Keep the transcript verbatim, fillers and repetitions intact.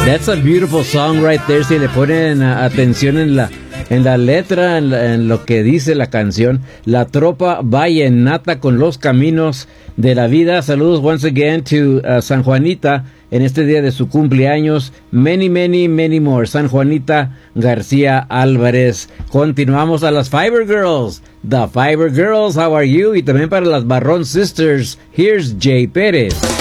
That's a beautiful song right there. Si le ponen uh, atención en la en la letra, en, la, en lo que dice la canción, la tropa vallenata con los caminos de la vida. Saludos once again to uh, San Juanita en este día de su cumpleaños. Many, many, many more. San Juanita García Álvarez. Continuamos a las Fiber Girls. The Fiber Girls, how are you? Y también para las Barrón Sisters. Here's Jay Pérez.